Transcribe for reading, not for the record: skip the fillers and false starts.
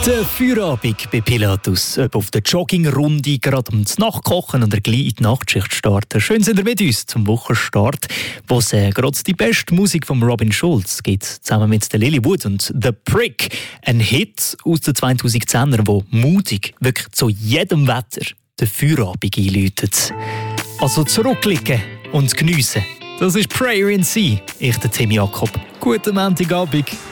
Der Feierabend bei Pilatus. Ob auf der Joggingrunde, gerade um das Nachkochen oder gleich in die Nachtschicht starten. Schön sind ihr mit uns zum Wochenstart, wo es gerade die beste Musik von Robin Schulz gibt, zusammen mit der Lily Wood und The Prick. Ein Hit aus den 2010er, der mutig, wirklich zu jedem Wetter den Feierabend einläutet. Also zurücklegen und geniessen. Das ist Prayer in Sea. Ich, der Tim Jakob. Guten Montagabend.